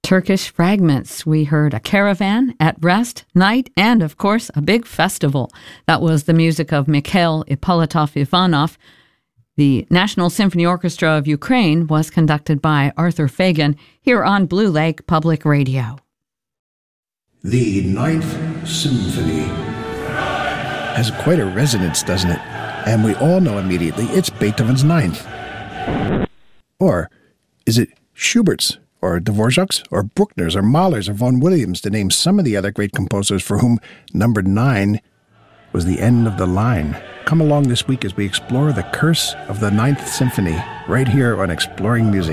Turkish Fragments. We heard A Caravan, At Rest, Night, and, of course, a big festival. That was the music of Mikhail Ippolitov Ivanov. The National Symphony Orchestra of Ukraine was conducted by Arthur Fagan here on Blue Lake Public Radio. The Ninth Symphony has quite a resonance, doesn't it? And we all know immediately it's Beethoven's Ninth. Or is it Schubert's, or Dvorak's, or Bruckner's, or Mahler's, or Vaughan Williams, to name some of the other great composers for whom number 9 was the end of the line? Come along this week as we explore the curse of the Ninth Symphony, right here on Exploring Music.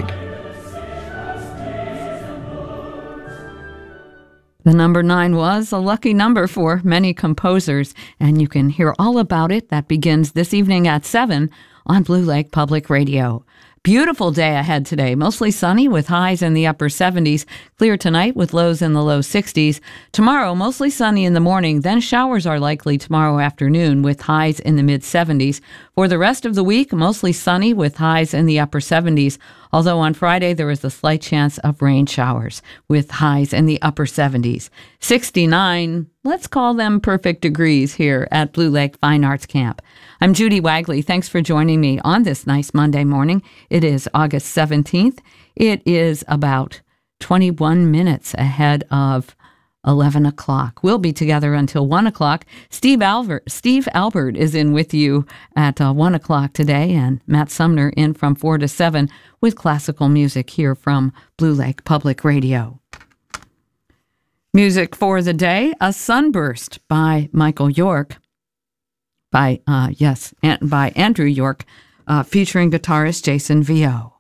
The number 9 was a lucky number for many composers, and you can hear all about it. That begins this evening at 7 on Blue Lake Public Radio. Beautiful day ahead today. Mostly sunny with highs in the upper 70s. Clear tonight with lows in the low 60s. Tomorrow, mostly sunny in the morning. Then showers are likely tomorrow afternoon with highs in the mid 70s. For the rest of the week, mostly sunny with highs in the upper 70s. Although on Friday, there is a slight chance of rain showers with highs in the upper 70s. 69, let's call them perfect degrees here at Blue Lake Fine Arts Camp. I'm Judy Wagley. Thanks for joining me on this nice Monday morning. It is August 17th. It is about 21 minutes ahead of 11 o'clock. We'll be together until 1 o'clock. Steve Albert is in with you at 1 o'clock today, and Matt Sumner in from 4 to 7 with classical music here from Blue Lake Public Radio. Music for the day, A Sunburst by Michael York, by Andrew York, featuring guitarist Jason Vio.